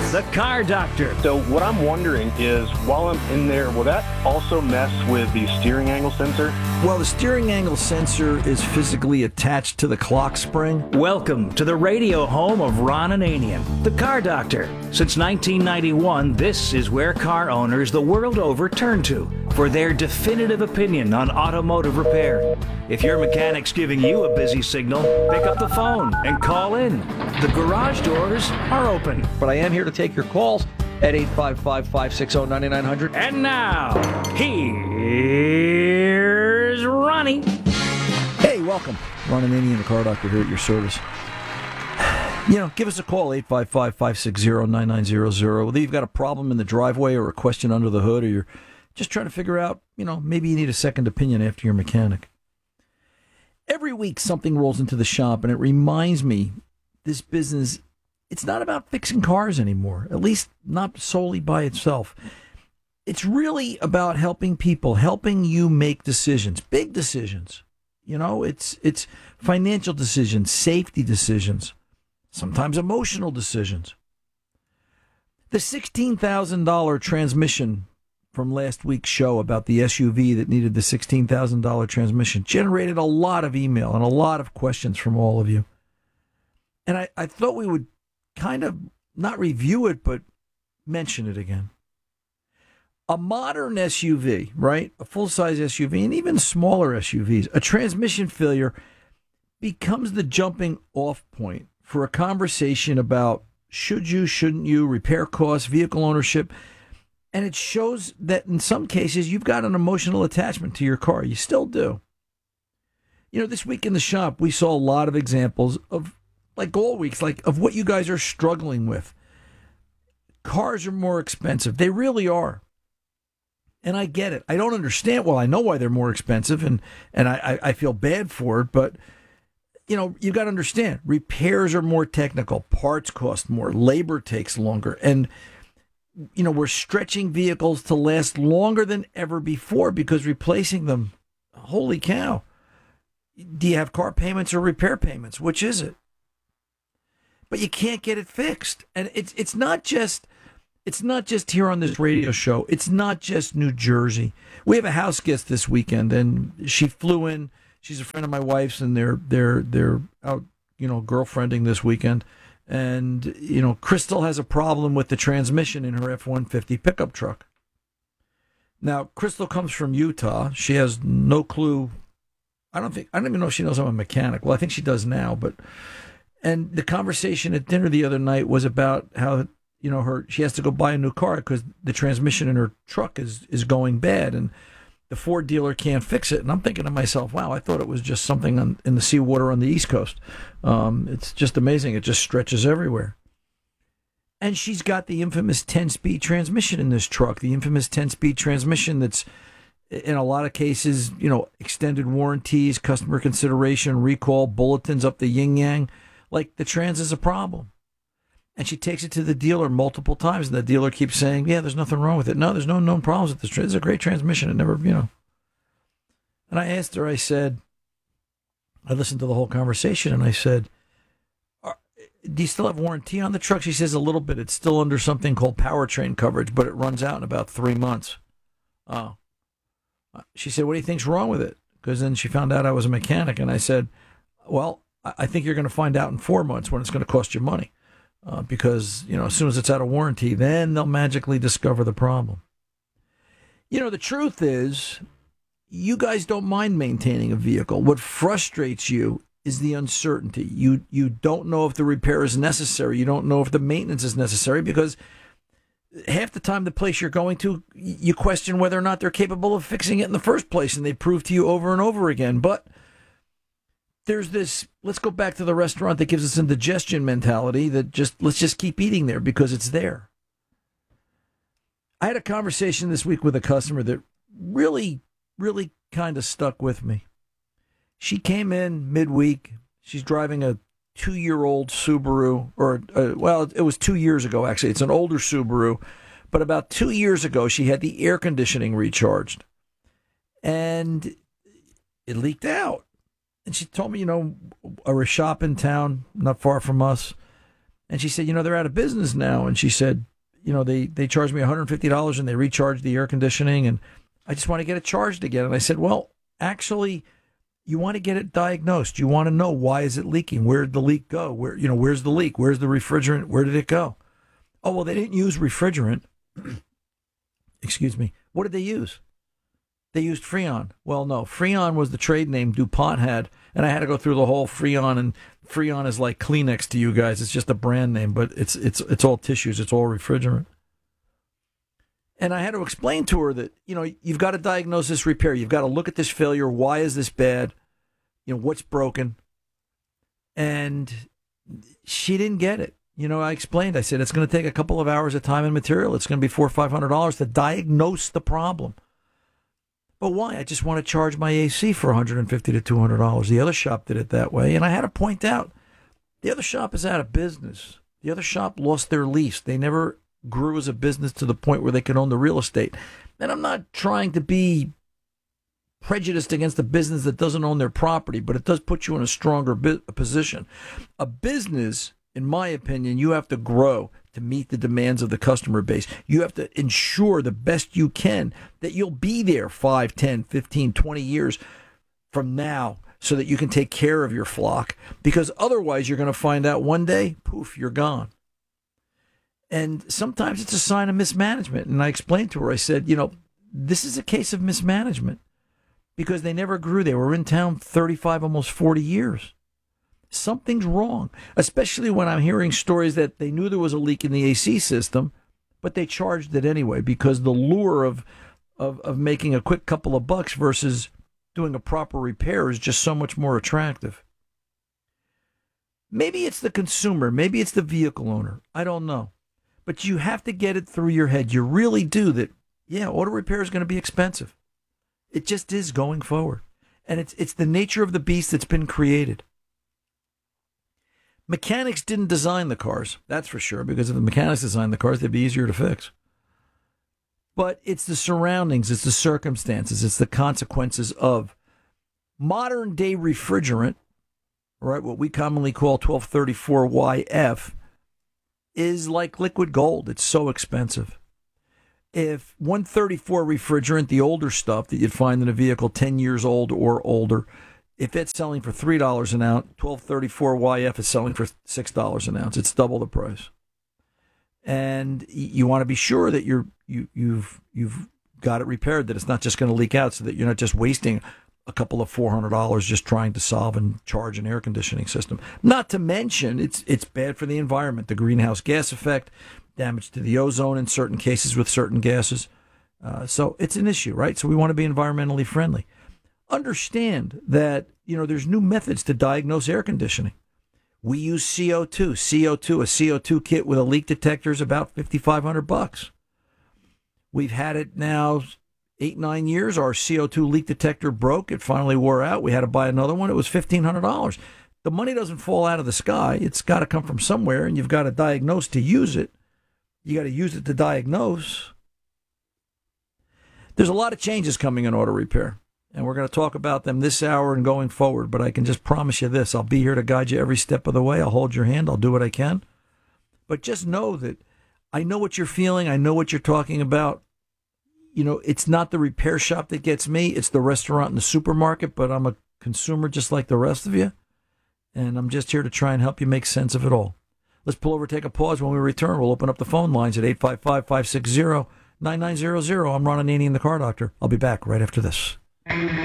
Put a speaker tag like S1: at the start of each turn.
S1: The Car Doctor.
S2: So what I'm wondering is, while I'm in there, will that also mess with the steering angle sensor?
S3: Well, the steering angle sensor is physically attached to the clock spring.
S1: Welcome to the radio home of Ron Ananian, The Car Doctor. Since 1991, this is where car owners the world over turn to for their definitive opinion on automotive repair. If your mechanic's giving you a busy signal, pick up the phone and call in. The garage doors are open.
S3: But I am here to take your calls at 855-560-9900.
S1: And now, here's Ronnie.
S3: Hey, welcome. Ron Ananian, The Car Doctor, here at your service. Give us a call, 855-560-9900. Whether you've got a problem in the driveway or a question under the hood, or you're just trying to figure out, maybe you need a second opinion after your mechanic. Every week something rolls into the shop, and it reminds me this business, it's not about fixing cars anymore, at least not solely by itself. It's really about helping people, helping you make decisions, big decisions. It's financial decisions, safety decisions, sometimes emotional decisions. The $16,000 transmission from last week's show about the SUV that needed the $16,000 transmission generated a lot of email and a lot of questions from all of you. And I thought we would kind of not review it, but mention it again. A modern SUV, right? A full-size SUV and even smaller SUVs, a transmission failure becomes the jumping off point for a conversation about should you, shouldn't you, repair costs, vehicle ownership. And it shows that in some cases you've got an emotional attachment to your car. You still do. This week in the shop, we saw a lot of examples of, like all weeks, of what you guys are struggling with. Cars are more expensive. They really are. And I get it. I don't understand. Well, I know why they're more expensive, and I feel bad for it. But, you've got to understand. Repairs are more technical. Parts cost more. Labor takes longer. And, we're stretching vehicles to last longer than ever before because replacing them, holy cow. Do you have car payments or repair payments? Which is it? But you can't get it fixed. And it's not just here on this radio show. It's not just New Jersey. We have a house guest this weekend, and she flew in. She's a friend of my wife's, and they're out, girlfriending this weekend. And, Crystal has a problem with the transmission in her F-150 pickup truck. Now, Crystal comes from Utah. She has no clue. I don't even know if she knows I'm a mechanic. Well, I think she does now, and the conversation at dinner the other night was about how, she has to go buy a new car because the transmission in her truck is going bad, and the Ford dealer can't fix it. And I'm thinking to myself, wow, I thought it was just something in the seawater on the East Coast. It's just amazing. It just stretches everywhere. And she's got the infamous 10-speed transmission in this truck, the infamous 10-speed transmission that's, in a lot of cases, extended warranties, customer consideration, recall, bulletins up the yin-yang. Like, the trans is a problem. And she takes it to the dealer multiple times, and the dealer keeps saying, yeah, there's nothing wrong with it. No, there's no known problems with this. It's a great transmission. It never, And I asked her, I said, I listened to the whole conversation, and I said, do you still have warranty on the truck? She says, a little bit. It's still under something called powertrain coverage, but it runs out in about 3 months. Oh. She said, what do you think's wrong with it? Because then she found out I was a mechanic, and I said, well, I think you're going to find out in 4 months when it's going to cost you money. Because, as soon as it's out of warranty, then they'll magically discover the problem. The truth is, you guys don't mind maintaining a vehicle. What frustrates you is the uncertainty. You don't know if the repair is necessary. You don't know if the maintenance is necessary because half the time the place you're going to, you question whether or not they're capable of fixing it in the first place, and they prove to you over and over again. But there's this, let's go back to the restaurant that gives us indigestion mentality that let's just keep eating there because it's there. I had a conversation this week with a customer that really, really kind of stuck with me. She came in midweek. She's driving a 2-year-old Subaru, it was 2 years ago, actually. It's an older Subaru, but about 2 years ago, she had the air conditioning recharged, and it leaked out. And she told me, a shop in town, not far from us, And she said, they're out of business now. And she said, they charged me $150 and they recharged the air conditioning, and I just want to get it charged again. And I said, well, actually, you want to get it diagnosed. You want to know, why is it leaking? Where did the leak go? Where's the leak? Where's the refrigerant? Where did it go? Oh, well, they didn't use refrigerant. Excuse me. What did they use? They used Freon. Well, no, Freon was the trade name DuPont had, and I had to go through the whole Freon, and Freon is like Kleenex to you guys. It's just a brand name, but it's all tissues. It's all refrigerant. And I had to explain to her that, you've got to diagnose this repair. You've got to look at this failure. Why is this bad? What's broken? And she didn't get it. I explained. I said, it's going to take a couple of hours of time and material. It's going to be $400 or $500 to diagnose the problem. But why? I just want to charge my AC for $150 to $200. The other shop did it that way. And I had to point out, the other shop is out of business. The other shop lost their lease. They never grew as a business to the point where they could own the real estate. And I'm not trying to be prejudiced against a business that doesn't own their property, but it does put you in a stronger position. A business, in my opinion, you have to grow to meet the demands of the customer base. You have to ensure the best you can that you'll be there 5, 10, 15, 20 years from now so that you can take care of your flock, because otherwise you're going to find out one day, poof, you're gone. And sometimes it's a sign of mismanagement. And I explained to her, I said, this is a case of mismanagement because they never grew. They were in town 35, almost 40 years. Something's wrong, especially when I'm hearing stories that they knew there was a leak in the AC system, but they charged it anyway because the lure of making a quick couple of bucks versus doing a proper repair is just so much more attractive. Maybe it's the consumer. Maybe it's the vehicle owner. I don't know. But you have to get it through your head. You really do that, auto repair is going to be expensive. It just is going forward. And it's the nature of the beast that's been created. Mechanics didn't design the cars, that's for sure, because if the mechanics designed the cars, they'd be easier to fix. But it's the surroundings, it's the circumstances, it's the consequences of modern day refrigerant, right? What we commonly call 1234YF is like liquid gold. It's so expensive. If 134 refrigerant, the older stuff that you'd find in a vehicle 10 years old or older, if it's selling for $3 an ounce, 1234YF is selling for $6 an ounce. It's double the price. And you want to be sure that you've got it repaired, that it's not just going to leak out, so that you're not just wasting a couple of $400 just trying to solve and charge an air conditioning system. Not to mention, it's bad for the environment, the greenhouse gas effect, damage to the ozone in certain cases with certain gases. So it's an issue, right? So we want to be environmentally friendly. Understand that, there's new methods to diagnose air conditioning. We use CO2. A CO2 kit with a leak detector is about $5,500. We've had it now 8-9 years. Our CO2 leak detector broke. It finally wore out. We had to buy another one. It was $1,500. The money doesn't fall out of the sky. It's got to come from somewhere, and you've got to diagnose to use it. You got to use it to diagnose. There's a lot of changes coming in auto repair, and we're going to talk about them this hour and going forward. But I can just promise you this. I'll be here to guide you every step of the way. I'll hold your hand. I'll do what I can. But just know that I know what you're feeling. I know what you're talking about. It's not the repair shop that gets me. It's the restaurant and the supermarket. But I'm a consumer just like the rest of you. And I'm just here to try and help you make sense of it all. Let's pull over, take a pause. When we return, we'll open up the phone lines at 855-560-9900. I'm Ron Ananian, the Car Doctor. I'll be back right after this.